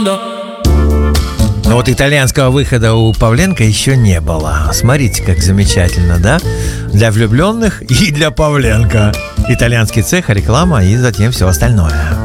Но вот итальянского выхода у Павленко еще не было. Смотрите, как замечательно, да? Для влюбленных и для Павленко. Итальянский цех, реклама и затем все остальное.